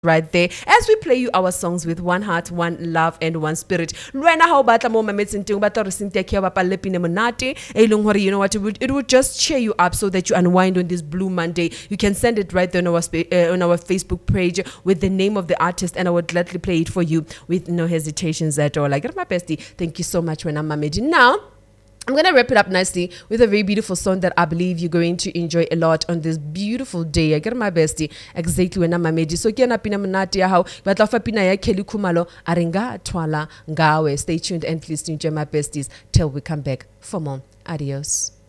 right there as we play you our songs with one heart, one love, and one spirit. Lwena ha o batla mo mametseng teng, o batla re Cynthia Ke ba palle pine monate e leng hore you know what, it would just cheer you up so that you unwind on this Blue Monday. You can send it right there on our Facebook page with the name of the artist, and I would gladly play it for you with no hesitations at all. I get my bestie. Thank you so much, Wena Mamedi. Now I'm going to wrap it up nicely with a very beautiful song that I believe you're going to enjoy a lot on this beautiful day. I get my bestie. Exactly when I'm Mamedi. So kena pina manati ya hao. Batlafa pina ya Kelly Khumalo. Aringa twala ngawe. Stay tuned and please enjoy my besties till we come back for more. Adios.